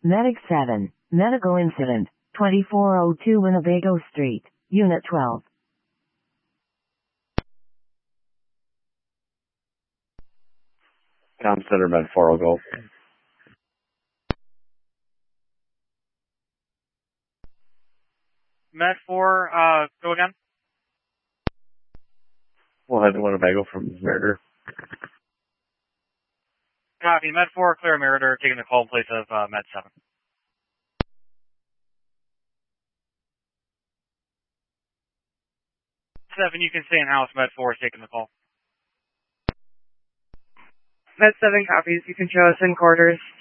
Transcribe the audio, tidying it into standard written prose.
Medic 7, medical incident, 2402 Winnebago Street, Unit 12. Town Center Med 4 will go. Med 4, go again. We'll head to Winnebago from Meritor. Copy. Med 4, clear Meritor, taking the call in place of Med 7. 7, you can stay in house. Med 4 is taking the call. Med 7 copies. You can show us in quarters.